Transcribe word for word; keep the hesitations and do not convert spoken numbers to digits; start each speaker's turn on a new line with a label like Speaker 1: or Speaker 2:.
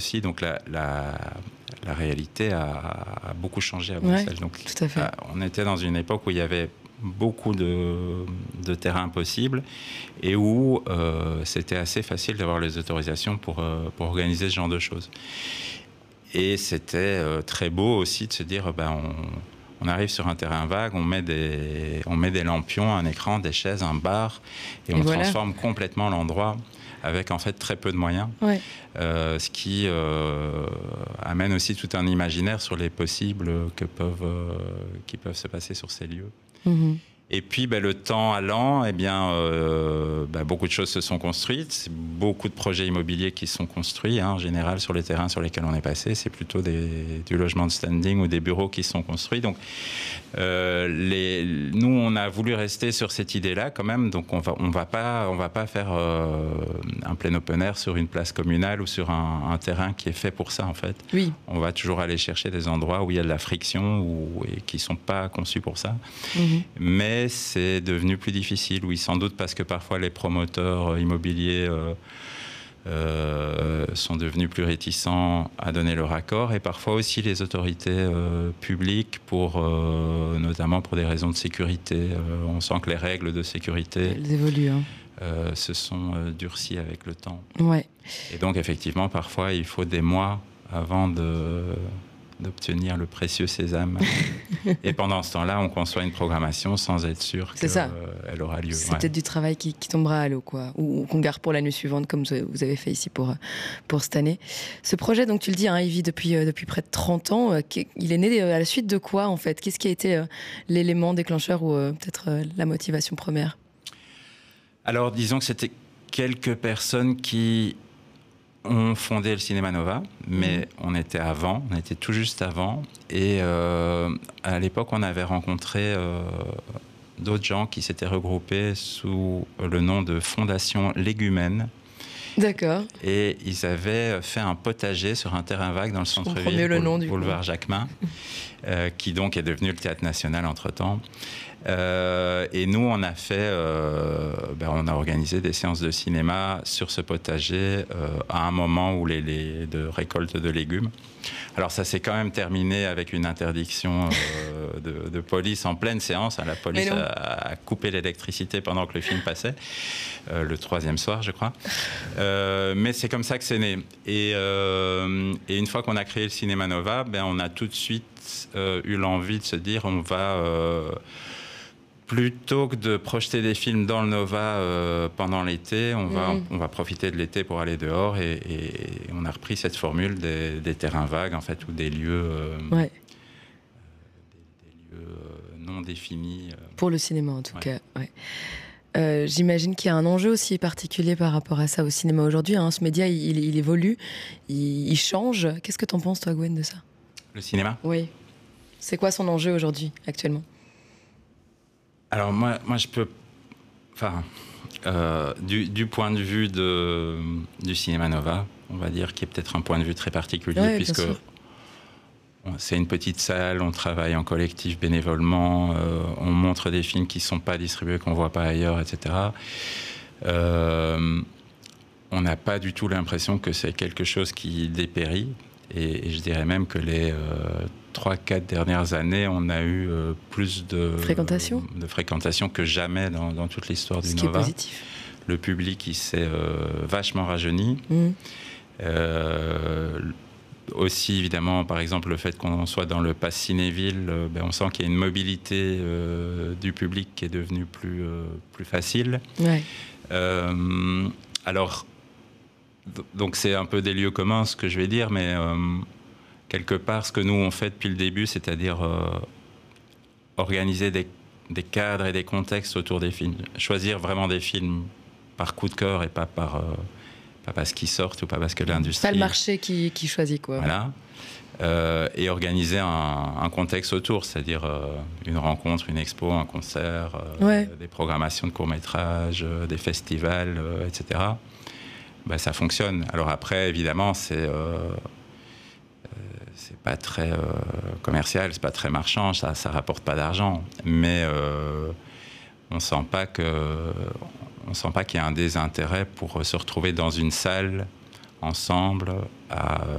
Speaker 1: aussi, donc la, la, la réalité a, a beaucoup changé à Bruxelles.
Speaker 2: Ouais,
Speaker 1: donc,
Speaker 2: tout à fait.
Speaker 1: On était dans une époque où il y avait beaucoup de, de terrains possibles et où euh, c'était assez facile d'avoir les autorisations pour, euh, pour organiser ce genre de choses. Et c'était euh, très beau aussi de se dire, ben, on, on arrive sur un terrain vague, on met, des, on met des lampions, un écran, des chaises, un bar, et, et on voilà. transforme complètement l'endroit avec en fait très peu de moyens,
Speaker 2: ouais.
Speaker 1: euh, ce qui euh, amène aussi tout un imaginaire sur les possibles que peuvent, euh, qui peuvent se passer sur ces lieux.
Speaker 2: Mmh.
Speaker 1: Et puis, ben, le temps allant, eh bien, euh, ben, beaucoup de choses se sont construites. C'est beaucoup de projets immobiliers qui sont construits. Hein, en général, sur les terrains sur lesquels on est passé, c'est plutôt des, du logement de standing ou des bureaux qui sont construits. Donc, euh, les, nous, on a voulu rester sur cette idée-là quand même. Donc, on va, on va pas, on va pas faire euh, un plein open air sur une place communale ou sur un, un terrain qui est fait pour ça, en fait.
Speaker 2: Oui.
Speaker 1: On va toujours aller chercher des endroits où il y a de la friction ou, et qui sont pas conçus pour ça.
Speaker 2: Mmh.
Speaker 1: Mais c'est devenu plus difficile, oui, sans doute parce que parfois les promoteurs immobiliers euh, euh, sont devenus plus réticents à donner leur accord, et parfois aussi les autorités euh, publiques, pour, euh, notamment pour des raisons de sécurité. Euh, on sent que les règles de sécurité
Speaker 2: Elles évoluent, hein.
Speaker 1: euh, se sont euh, durcies avec le temps.
Speaker 2: Ouais.
Speaker 1: Et donc effectivement, parfois il faut des mois avant de... d'obtenir le précieux sésame. Et pendant ce temps-là, on conçoit une programmation sans être sûr qu'elle euh, aura lieu.
Speaker 2: C'est
Speaker 1: ouais.
Speaker 2: peut-être du travail qui, qui tombera à l'eau, quoi, ou, ou qu'on garde pour l'année suivante, comme vous avez fait ici pour, pour cette année. Ce projet, donc tu le dis, hein, il vit depuis, euh, depuis près de trente ans. Euh, il est né à la suite de quoi, en fait? Qu'est-ce qui a été euh, l'élément déclencheur ou euh, peut-être euh, la motivation première?
Speaker 1: Alors, disons que c'était quelques personnes qui ont fondé le Cinéma Nova, mais mmh. on était avant, on était tout juste avant, et euh, à l'époque on avait rencontré euh, d'autres gens qui s'étaient regroupés sous le nom de Fondation Légumène.
Speaker 2: D'accord.
Speaker 1: Et ils avaient fait un potager sur un terrain vague dans le centre-ville,
Speaker 2: le nom, du
Speaker 1: boulevard Jacquemin, euh, qui donc est devenu le Théâtre National entre-temps. Euh, et nous, on a fait, euh, ben, on a organisé des séances de cinéma sur ce potager euh, à un moment où les, les de récolte de légumes. Alors ça s'est quand même terminé avec une interdiction euh, de, de police en pleine séance. La police a, a coupé l'électricité pendant que le film passait, euh, le troisième soir, je crois. Euh, mais c'est comme ça que c'est né. Et, euh, et une fois qu'on a créé le Cinéma Nova, ben, on a tout de suite euh, eu l'envie de se dire, on va euh, plutôt que de projeter des films dans le Nova euh, pendant l'été, on va, mmh. on va profiter de l'été pour aller dehors, et, et on a repris cette formule des, des terrains vagues, en fait, ou des lieux, euh,
Speaker 2: ouais.
Speaker 1: des, des lieux euh, non définis. Euh.
Speaker 2: Pour le cinéma, en tout
Speaker 1: ouais.
Speaker 2: cas, ouais. Euh, j'imagine qu'il y a un enjeu aussi particulier par rapport à ça au cinéma aujourd'hui. Hein. Ce média, il, il évolue, il, il change. Qu'est-ce que t'en penses, toi, Gwen, de ça?
Speaker 1: Le cinéma?
Speaker 2: Oui. C'est quoi son enjeu aujourd'hui, actuellement?
Speaker 1: Alors moi, moi je peux, enfin, euh, du, du point de vue de, du Cinéma Nova, on va dire, qui est peut-être un point de vue très particulier,
Speaker 2: ouais,
Speaker 1: puisque on, c'est une petite salle, on travaille en collectif bénévolement, euh, on montre des films qui ne sont pas distribués, qu'on ne voit pas ailleurs, et cetera. Euh, on n'a pas du tout l'impression que c'est quelque chose qui dépérit, et, et je dirais même que les... Euh, trois, quatre dernières années, on a eu euh, plus de
Speaker 2: fréquentation,
Speaker 1: de fréquentation que jamais dans, dans toute l'histoire du
Speaker 2: Ce
Speaker 1: Nova.
Speaker 2: Qui est positif.
Speaker 1: Le public, il s'est euh, vachement rajeuni.
Speaker 2: Mmh.
Speaker 1: Euh, aussi, évidemment, par exemple, le fait qu'on soit dans le Pass Cinéville, euh, ben, on sent qu'il y a une mobilité euh, du public qui est devenue plus, euh, plus facile.
Speaker 2: Ouais.
Speaker 1: Euh, alors, donc c'est un peu des lieux communs, ce que je vais dire, mais... Euh, quelque part, ce que nous, on fait depuis le début, c'est-à-dire euh, organiser des, des cadres et des contextes autour des films. Choisir vraiment des films par coup de cœur et pas, par, euh, pas parce qu'ils sortent ou pas parce que l'industrie...
Speaker 2: Pas le marché qui, qui choisit, quoi.
Speaker 1: Voilà. Euh, et organiser un, un contexte autour, c'est-à-dire euh, une rencontre, une expo, un concert, euh,
Speaker 2: ouais.
Speaker 1: des programmations de courts-métrages, euh, des festivals, euh, et cetera. Ben, ça fonctionne. Alors après, évidemment, c'est... Euh, c'est pas très euh, commercial, c'est pas très marchand, ça, ça rapporte pas d'argent, mais euh, on sent pas que, on sent pas qu'il y a un désintérêt pour se retrouver dans une salle ensemble à